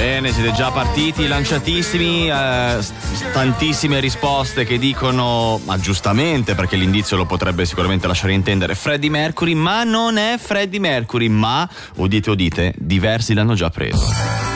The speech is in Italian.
Bene, siete già partiti, lanciatissimi, tantissime risposte che dicono, ma giustamente, perché l'indizio lo potrebbe sicuramente lasciare intendere, Freddie Mercury, ma non è Freddie Mercury, ma, udite udite, diversi l'hanno già preso.